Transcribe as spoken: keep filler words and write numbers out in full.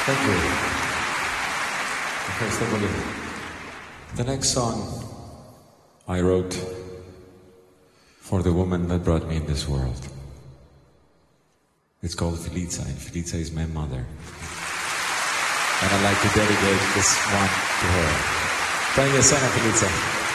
Thank you. Okay, Stefani. The next song I wrote for the woman that brought me in this world. It's called Felica, and Felica is my mother. And I'd like to dedicate this one to her. Tanya Sana Felica.